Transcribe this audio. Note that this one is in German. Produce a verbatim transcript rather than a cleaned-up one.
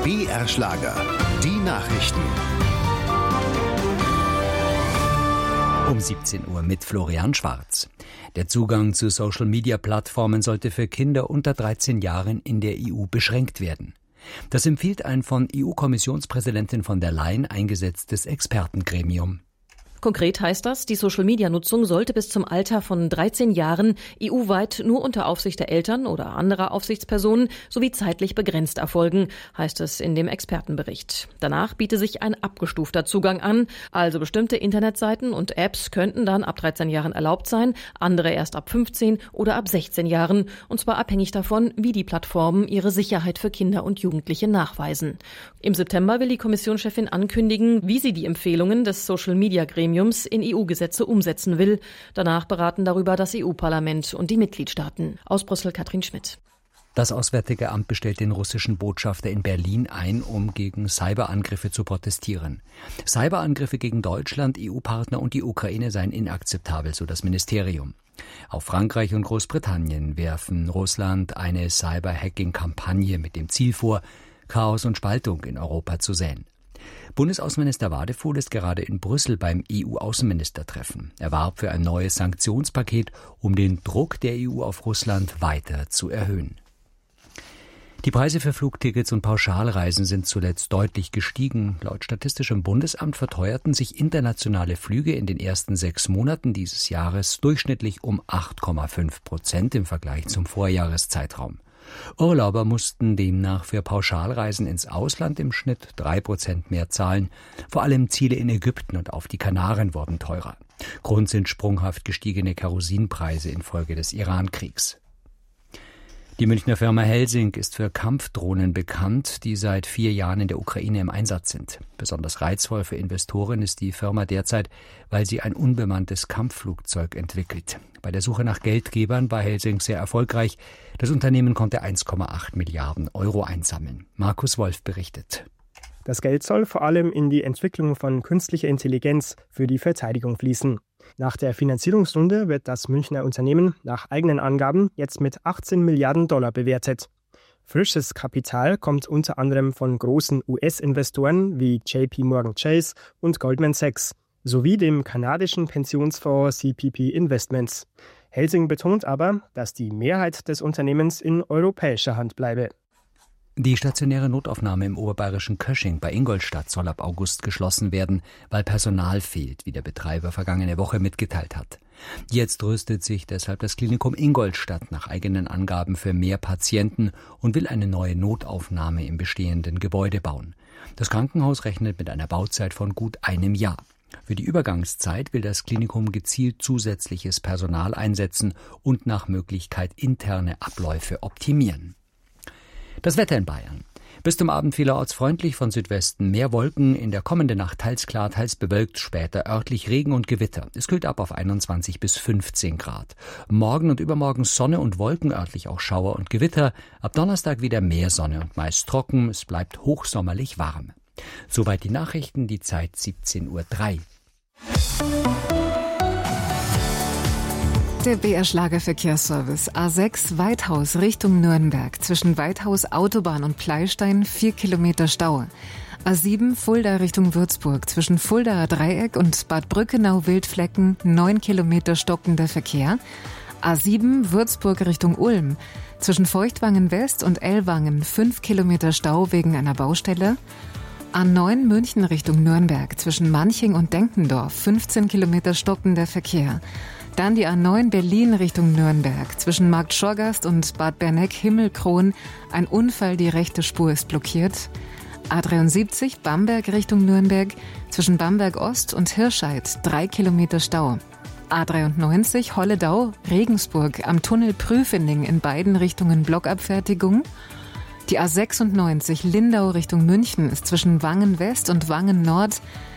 B R-Schlager, die Nachrichten. Um siebzehn Uhr mit Florian Schwarz. Der Zugang zu Social-Media-Plattformen sollte für Kinder unter dreizehn Jahren in der E U beschränkt werden. Das empfiehlt ein von E U-Kommissionspräsidentin von der Leyen eingesetztes Expertengremium. Konkret heißt das, die Social-Media-Nutzung sollte bis zum Alter von dreizehn Jahren E U-weit nur unter Aufsicht der Eltern oder anderer Aufsichtspersonen sowie zeitlich begrenzt erfolgen, heißt es in dem Expertenbericht. Danach biete sich ein abgestufter Zugang an, also bestimmte Internetseiten und Apps könnten dann ab dreizehn Jahren erlaubt sein, andere erst ab fünfzehn oder ab sechzehn Jahren, und zwar abhängig davon, wie die Plattformen ihre Sicherheit für Kinder und Jugendliche nachweisen. Im September will die Kommissionschefin ankündigen, wie sie die Empfehlungen des Social-Media-Gremiums in E U-Gesetze umsetzen will. Danach beraten darüber das E U-Parlament und die Mitgliedstaaten. Aus Brüssel Katrin Schmidt. Das Auswärtige Amt bestellt den russischen Botschafter in Berlin ein, um gegen Cyberangriffe zu protestieren. Cyberangriffe gegen Deutschland, E U-Partner und die Ukraine seien inakzeptabel, so das Ministerium. Auch Frankreich und Großbritannien werfen Russland eine Cyber-Hacking-Kampagne mit dem Ziel vor, Chaos und Spaltung in Europa zu säen. Bundesaußenminister Wadefuhl ist gerade in Brüssel beim E U-Außenministertreffen. Er warb für ein neues Sanktionspaket, um den Druck der E U auf Russland weiter zu erhöhen. Die Preise für Flugtickets und Pauschalreisen sind zuletzt deutlich gestiegen. Laut Statistischem Bundesamt verteuerten sich internationale Flüge in den ersten sechs Monaten dieses Jahres durchschnittlich um acht Komma fünf Prozent im Vergleich zum Vorjahreszeitraum. Urlauber mussten demnach für Pauschalreisen ins Ausland im Schnitt drei Prozent mehr zahlen. Vor allem Ziele in Ägypten und auf die Kanaren wurden teurer. Grund sind sprunghaft gestiegene Kerosinpreise infolge des Iran-Kriegs. Die Münchner Firma Helsing ist für Kampfdrohnen bekannt, die seit vier Jahren in der Ukraine im Einsatz sind. Besonders reizvoll für Investoren ist die Firma derzeit, weil sie ein unbemanntes Kampfflugzeug entwickelt. Bei der Suche nach Geldgebern war Helsing sehr erfolgreich. Das Unternehmen konnte eins Komma acht Milliarden Euro einsammeln. Markus Wolf berichtet. Das Geld soll vor allem in die Entwicklung von künstlicher Intelligenz für die Verteidigung fließen. Nach der Finanzierungsrunde wird das Münchner Unternehmen nach eigenen Angaben jetzt mit achtzehn Milliarden Dollar bewertet. Frisches Kapital kommt unter anderem von großen U S-Investoren wie J P Morgan Chase und Goldman Sachs sowie dem kanadischen Pensionsfonds C P P Investments. Helsing betont aber, dass die Mehrheit des Unternehmens in europäischer Hand bleibe. Die stationäre Notaufnahme im oberbayerischen Kösching bei Ingolstadt soll ab August geschlossen werden, weil Personal fehlt, wie der Betreiber vergangene Woche mitgeteilt hat. Jetzt rüstet sich deshalb das Klinikum Ingolstadt nach eigenen Angaben für mehr Patienten und will eine neue Notaufnahme im bestehenden Gebäude bauen. Das Krankenhaus rechnet mit einer Bauzeit von gut einem Jahr. Für die Übergangszeit will das Klinikum gezielt zusätzliches Personal einsetzen und nach Möglichkeit interne Abläufe optimieren. Das Wetter in Bayern. Bis zum Abend vielerorts freundlich, von Südwesten mehr Wolken, in der kommenden Nacht teils klar, teils bewölkt, später örtlich Regen und Gewitter. Es kühlt ab auf einundzwanzig bis fünfzehn Grad. Morgen und übermorgen Sonne und Wolken, örtlich auch Schauer und Gewitter. Ab Donnerstag wieder mehr Sonne und meist trocken. Es bleibt hochsommerlich warm. Soweit die Nachrichten, die Zeit siebzehn Uhr drei. Der B R-Schlager-Verkehrsservice A sechs Weithaus Richtung Nürnberg. Zwischen Weithaus, Autobahn und Pleistein vier Kilometer Stau. A sieben Fulda Richtung Würzburg. Zwischen Fuldaer Dreieck und Bad Brückenau-Wildflecken neun Kilometer stockender Verkehr. A sieben Würzburg Richtung Ulm. Zwischen Feuchtwangen West und Ellwangen fünf Kilometer Stau wegen einer Baustelle. A neun München Richtung Nürnberg. Zwischen Manching und Denkendorf fünfzehn Kilometer stockender Verkehr. Dann die A neun Berlin Richtung Nürnberg. Zwischen Markt Schorgast und Bad Berneck-Himmelkron ein Unfall, die rechte Spur ist blockiert. A dreiundsiebzig Bamberg Richtung Nürnberg. Zwischen Bamberg Ost und Hirscheid drei Kilometer Stau. A dreiundneunzig Holledau Regensburg am Tunnel Prüfening in beiden Richtungen Blockabfertigung. Die A sechsundneunzig Lindau Richtung München ist zwischen Wangen West und Wangen Nord